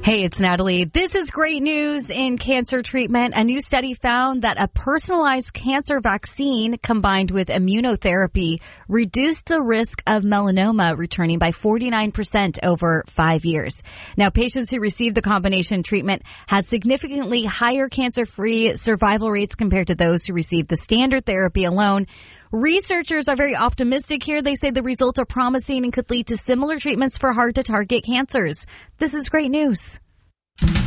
Hey, it's Natalie. This is great news in cancer treatment. A new study found that a personalized cancer vaccine combined with immunotherapy reduced the risk of melanoma returning by 49% over 5 years. Now, patients who received the combination treatment had significantly higher cancer-free survival rates compared to those who received the standard therapy alone. Researchers are very optimistic here. They say the results are promising and could lead to similar treatments for hard-to-target cancers. This is great news.